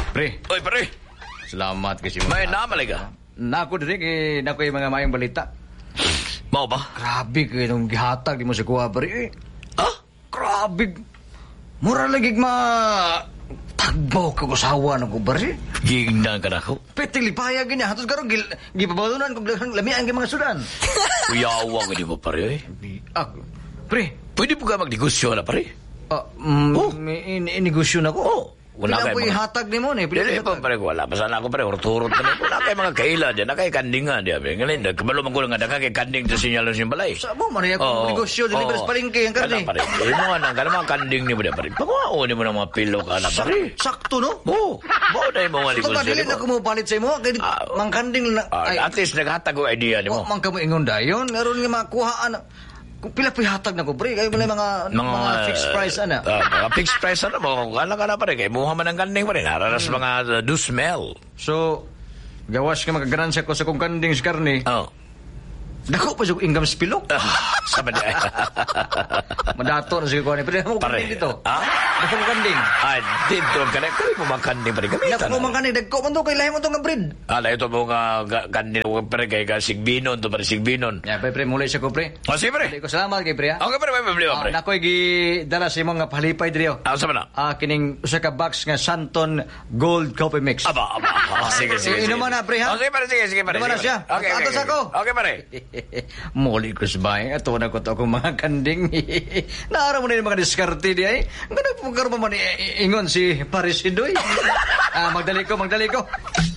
Pre, Oy, pare. salamat kasi May namalay ka. Nako diri kay nako yung mga mayong balita. Mao ba? Grabe kay nung gihatag di mo sa kuha pre. Ah? Grabe. Mura lagi tagbaw ka usawa ng kubari. Gingnan ka na ko. Petilipaya gini hatos karon gipabalunan kog lamian kay mga sudan. Uyawa ko di mo, pare. Pre, Pwede po ka magnegosyo na, pare. inegosyo na ko. Oh. Wala Wala kayo ko mga... ihatag ni mo ni. Dili pa, pare. Wala pa sana ako, pare. Urturot na rin. Wala kayo mga kaila dyan. Nakay kanding nga. Ngayon, kabalo man ko lang nga. Nakay kanding sa sinyal ng balay. Sa mo, man ako negosyo. Dili pa palengke ang karne. Pare. Dili mo nga nang mga kanding ni mo na, pare. Pagkakao ni mo ng mga pilo ka na, pare. Sakto, no? Oo. Bao na yung mga negosyo Dili na ko mo palit sa imo. Kaya mangkanding na. At least naghatag ko idea ni mo. Mang kamo ingon dayon. Ngaron nga makuhaan. Kung pila pihatag na ko, pre. Kayo mga fixed price, ana. Mga fixed price, ano mo. Kala ka na, pare. Kaya buha man ang kanding, pare. Nararas mga dusmel. So, gawas ka magaganansya ko sa kong kanding sa karne. Oo. Dako pa sa income spilok. Sama niya. Madato na sige ko ni. Pero mo Pare. kanding dito. Ha? Dako mo kanding. Dito ka na. Kaya mo mga kanding, pare. Gamitan. Dako mo kanding. Dako man to. Kailangan mo to nga breed. Ito mo nga kanding, pare. Kaya sigbinon, to pare, sigbinon. Ya, pre, muli siya ko, pre. Sige, pare. Hindi ko salamat kay pre, ha? Okay, pare. May problema, pare. Nako'y gidala sa mga palipay diri. Sama na. Kining usa ka box nga Santon Gold Coffee Mix. Aba. Sige. Inuman na, pre, ha? Okay, pare. Sige, pare. Inuman na siya. Okay. Atas ako. Okay, pare. Muli ko sa bahay. Ato na ko to akong mga kanding. Naara mo na yung mga diskarte di ay. Ganun po karoon man ingon si Paris Sidoy. Magdali ko.